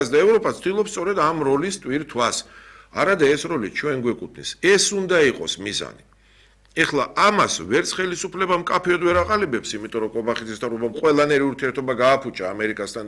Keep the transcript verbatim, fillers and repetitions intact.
და ევროპა ცდილობს სწორედ ამ როლის ტვირთვას. არადა ეს როლი ჩვენ გვეკუთვნის. ეს უნდა იყოს მიზანი. ეხლა ამას ვერც ხელისუფლება მკაფიოდ ვერ აყალიბებს, იმიტომ რომ კობახიძის და რუბამ ყველანაირი ურთიერთობა გააფუჭა ამერიკასთან